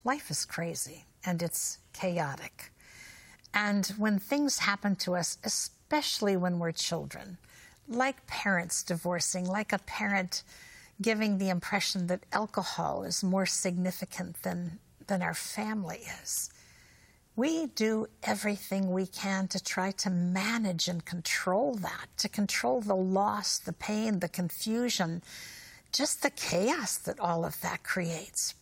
Life is crazy and it's chaotic. And when things happen to us, especially when we're children, like parents divorcing, like a parent giving the impression that alcohol is more significant than our family is, we do everything we can to try to manage and control that, to control the loss, the pain, the confusion, just the chaos that all of that creates.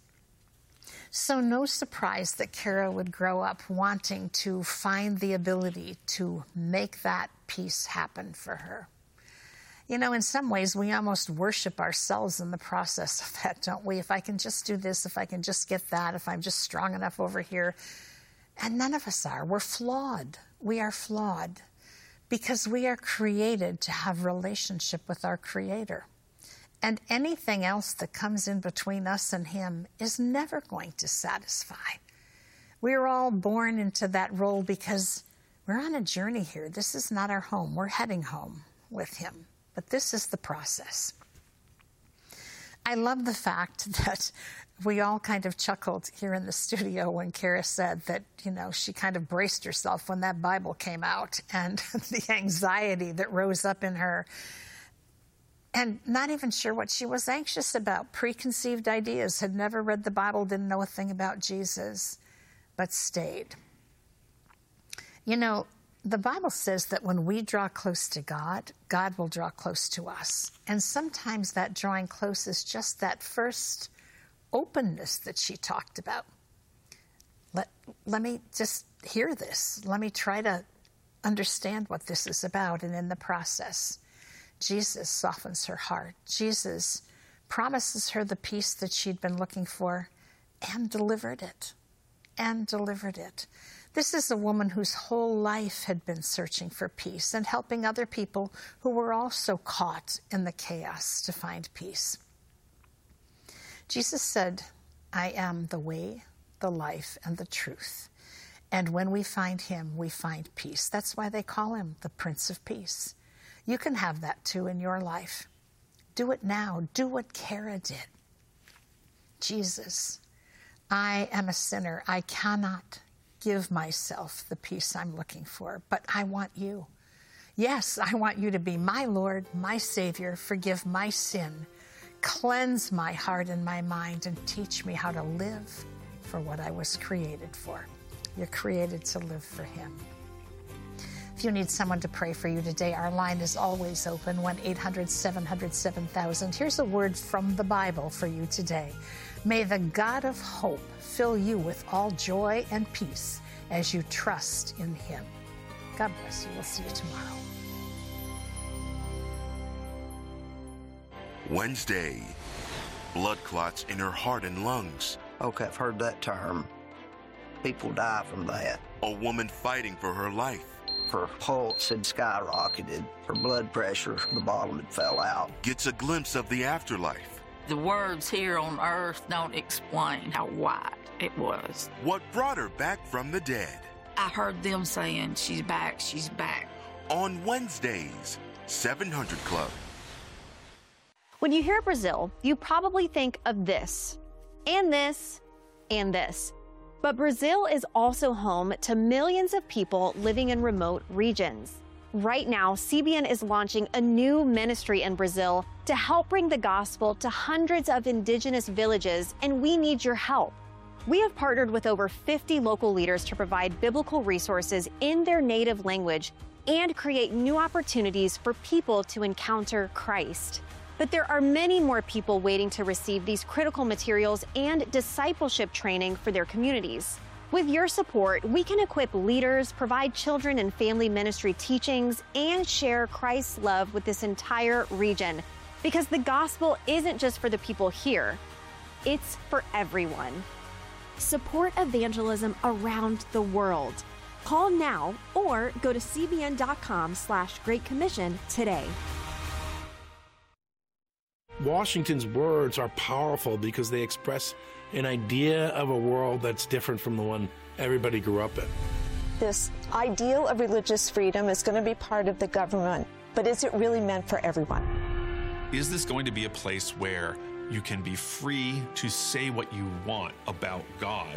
So no surprise that Kara would grow up wanting to find the ability to make that peace happen for her. You know, in some ways, we almost worship ourselves in the process of that, don't we? If I can just do this, if I can just get that, if I'm just strong enough over here. And none of us are. We're flawed. We are flawed because we are created to have relationship with our Creator. And anything else that comes in between us and Him is never going to satisfy. We're all born into that role because we're on a journey here. This is not our home. We're heading home with Him. But this is the process. I love the fact that we all kind of chuckled here in the studio when Kara said that, you know, she kind of braced herself when that Bible came out and the anxiety that rose up in her. And not even sure what she was anxious about. Preconceived ideas, had never read the Bible, didn't know a thing about Jesus, but stayed. You know, the Bible says that when we draw close to God, God will draw close to us. And sometimes that drawing close is just that first openness that she talked about. Let me just hear this. Let me try to understand what this is about. And in the process, Jesus softens her heart. Jesus promises her the peace that she'd been looking for and delivered it. And delivered it. This is a woman whose whole life had been searching for peace and helping other people who were also caught in the chaos to find peace. Jesus said, I am the way, the life, and the truth. And when we find Him, we find peace. That's why they call Him the Prince of Peace. You can have that too in your life. Do it now. Do what Kara did. Jesus, I am a sinner. I cannot give myself the peace I'm looking for, but I want you. Yes, I want you to be my Lord, my Savior, forgive my sin, cleanse my heart and my mind, and teach me how to live for what I was created for. You're created to live for Him. If you need someone to pray for you today, our line is always open, 1-800-700-7000. Here's a word from the Bible for you today. May the God of hope fill you with all joy and peace as you trust in Him. God bless you. We'll see you tomorrow. Wednesday, blood clots in her heart and lungs. Okay, I've heard that term. People die from that. A woman fighting for her life. Her pulse had skyrocketed. Her blood pressure, the bottom had fell out. Gets a glimpse of the afterlife. The words here on earth don't explain how wide it was. What brought her back from the dead. I heard them saying, she's back, she's back. On Wednesdays, 700 Club. When you hear Brazil, you probably think of this, and this, and this. But Brazil is also home to millions of people living in remote regions. Right now, CBN is launching a new ministry in Brazil to help bring the gospel to hundreds of indigenous villages, and we need your help. We have partnered with over 50 local leaders to provide biblical resources in their native language and create new opportunities for people to encounter Christ. But there are many more people waiting to receive these critical materials and discipleship training for their communities. With your support, we can equip leaders, provide children and family ministry teachings, and share Christ's love with this entire region. Because the gospel isn't just for the people here, it's for everyone. Support evangelism around the world. Call now or go to cbn.com/Great Commission today. Washington's words are powerful because they express an idea of a world that's different from the one everybody grew up in. This ideal of religious freedom is going to be part of the government, but is it really meant for everyone? Is this going to be a place where you can be free to say what you want about God